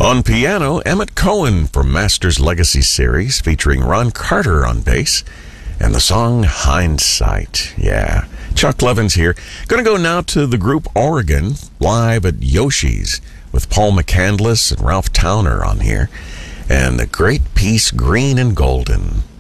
On piano, Emmett Cohen from Masters Legacy series, featuring Ron Carter on bass, and the song Hindsight. Yeah. Chuck Levins here. Going to go now to the group Oregon, live at Yoshi's, with Paul McCandless and Ralph Towner on here, and the great piece Green and Golden.